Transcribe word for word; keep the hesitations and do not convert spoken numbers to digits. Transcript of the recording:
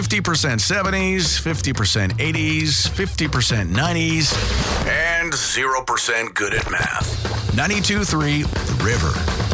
fifty percent seventies, fifty percent eighties, fifty percent nineties, and zero percent good at math. ninety-two point three The River.